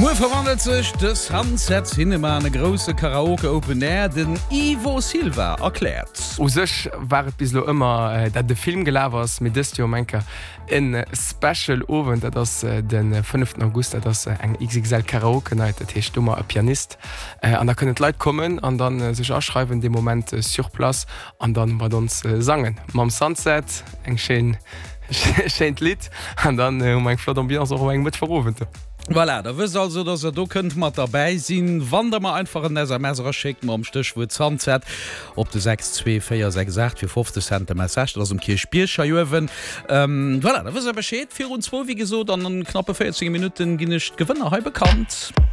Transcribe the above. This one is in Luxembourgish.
Mo verwandelt sich das Handset Cinema eine große Karaoke Open Air, den Ivo Silva erklärt. Sech waret bis immer dat de Film gelawers mit Distio Menke en Special Owen, dat den 5. August eng XXL Karaoke Night, dat hecht dummer a Pianist. An da kënnet Leiit kommen an dann sech ausschreiben de Moment surplas an dann wat uns sangen. Mam Sunset eng Scheint Lied an dann eng Flot Ambiance eng mit verrowente. Voilà, da wis also, dass du könnt mat dabei sinn, wann der mal einfach ein SMS schicken am Stichwort Sunset op de 62468 für 50 Cent Message aus dem Kirchbierschewen. Voilà, da wis beschéet 4 und 2 wie gesot, dann knappe 40 Minuten ginnecht Gewinner he bekannt.